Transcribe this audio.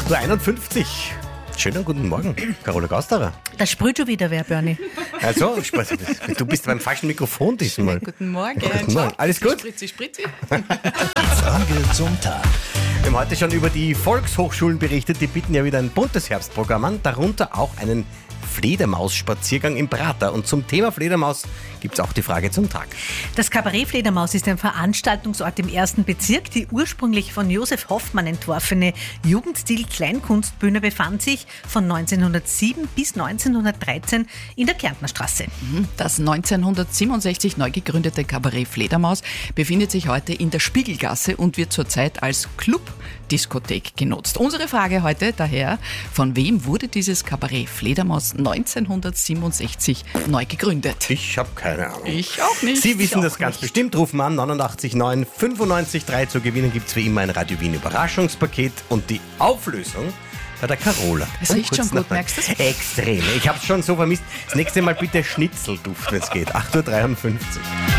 8.51 Uhr. Schönen guten Morgen, Carola Gausterer. Da sprüht schon wieder wer, Bernie. Also, du bist beim falschen Mikrofon diesmal. Guten Morgen. Guten Morgen. Alles gut? Spritzi. Frage zum Tag. Wir haben heute schon über die Volkshochschulen berichtet. Die bieten ja wieder ein buntes Herbstprogramm an, darunter auch einen Fledermaus-Spaziergang im Prater. Und zum Thema Fledermaus gibt es auch die Frage zum Tag. Das Kabarett Fledermaus ist ein Veranstaltungsort im 1. Bezirk. Die ursprünglich von Josef Hoffmann entworfene Jugendstil-Kleinkunstbühne befand sich von 1907 bis 1913 in der Kärntnerstraße. Das 1967 neu gegründete Kabarett Fledermaus befindet sich heute in der Spiegelgasse und wird zurzeit als Club-Diskothek genutzt. Unsere Frage heute daher, von wem wurde dieses Kabarett Fledermaus 1967 neu gegründet? Ich habe keine Ahnung. Ich auch nicht. Sie wissen Ich das auch ganz nicht. bestimmt. Rufen an 89 9 95 3. Zu gewinnen gibt es wie immer ein Radio Wien Überraschungspaket und die Auflösung bei der Carola. Es riecht schon gut, merkst du es? Extrem. Ich habe es schon so vermisst. Das nächste Mal bitte Schnitzelduft, wenn es geht. 8.53 Uhr.